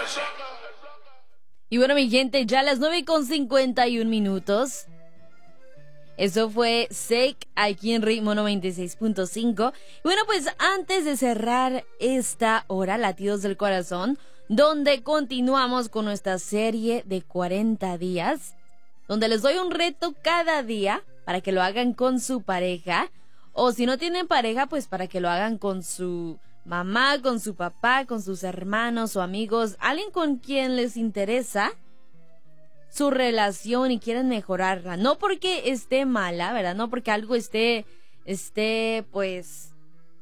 Y bueno, mi gente, ya a las 9:51. Eso fue Sek aquí en Ritmo 96.5. Y bueno, pues antes de cerrar esta hora, Latidos del Corazón, donde continuamos con nuestra serie de 40 días, donde les doy un reto cada día para que lo hagan con su pareja, o si no tienen pareja, pues para que lo hagan con su mamá, con su papá, con sus hermanos o amigos, alguien con quien les interesa su relación y quieren mejorarla. No porque esté mala, ¿verdad? No porque algo esté pues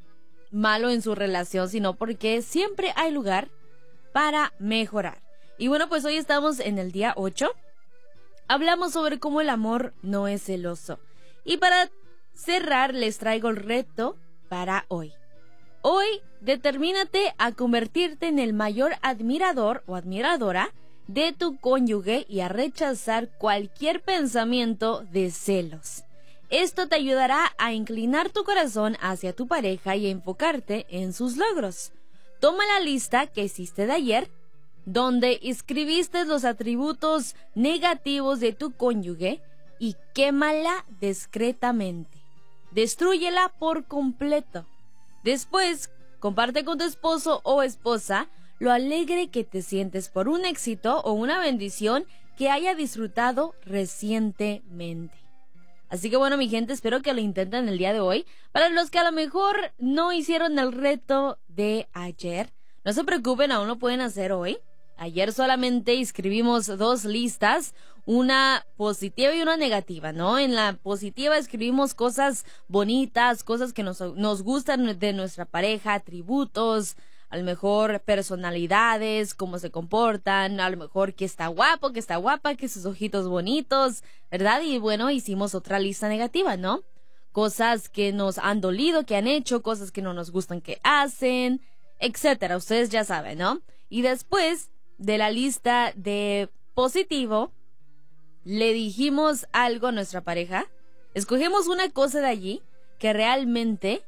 malo en su relación, sino porque siempre hay lugar para mejorar. Y bueno, pues hoy estamos en el día 8. Hablamos sobre cómo el amor no es celoso. Y para cerrar, les traigo el reto para hoy. Hoy, determínate a convertirte en el mayor admirador o admiradora de tu cónyuge y a rechazar cualquier pensamiento de celos. Esto te ayudará a inclinar tu corazón hacia tu pareja y a enfocarte en sus logros. Toma la lista que hiciste de ayer, donde escribiste los atributos negativos de tu cónyuge, y quémala discretamente. Destrúyela por completo. Después, comparte con tu esposo o esposa lo alegre que te sientes por un éxito o una bendición que haya disfrutado recientemente. Así que bueno, mi gente, espero que lo intenten el día de hoy. Para los que a lo mejor no hicieron el reto de ayer, no se preocupen, aún lo pueden hacer hoy. Ayer solamente escribimos 2 listas, una positiva y una negativa, ¿no? En la positiva escribimos cosas bonitas, cosas que nos gustan de nuestra pareja, atributos, a lo mejor personalidades, cómo se comportan, a lo mejor que está guapo, que está guapa, que sus ojitos bonitos, ¿verdad? Y bueno, hicimos otra lista negativa, ¿no? Cosas que nos han dolido, que han hecho, cosas que no nos gustan que hacen, etcétera. Ustedes ya saben, ¿no? Y después de la lista de positivo, le dijimos algo a nuestra pareja, escogemos una cosa de allí que realmente,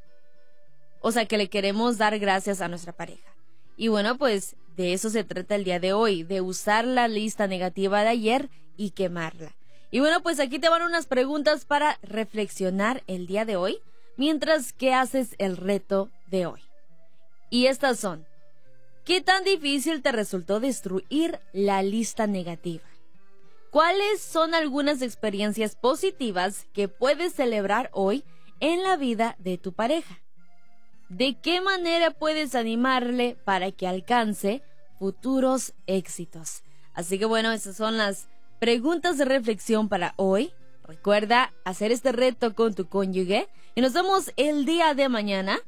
o sea, que le queremos dar gracias a nuestra pareja. Y bueno, pues de eso se trata el día de hoy, de usar la lista negativa de ayer y quemarla. Y bueno, pues aquí te van unas preguntas para reflexionar el día de hoy, mientras que haces el reto de hoy. Y estas son: ¿qué tan difícil te resultó destruir la lista negativa? ¿Cuáles son algunas experiencias positivas que puedes celebrar hoy en la vida de tu pareja? ¿De qué manera puedes animarle para que alcance futuros éxitos? Así que bueno, esas son las preguntas de reflexión para hoy. Recuerda hacer este reto con tu cónyuge y nos vemos el día de mañana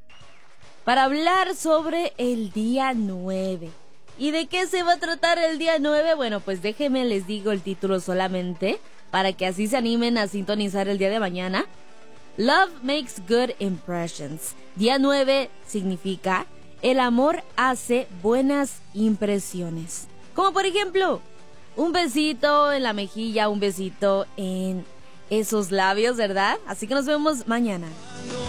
para hablar sobre el día 9. ¿Y de qué se va a tratar el día 9? Bueno, pues déjenme les digo el título solamente para que así se animen a sintonizar el día de mañana. Love makes good impressions. Día 9 significa el amor hace buenas impresiones. Como por ejemplo, un besito en la mejilla, un besito en esos labios, ¿verdad? Así que nos vemos mañana.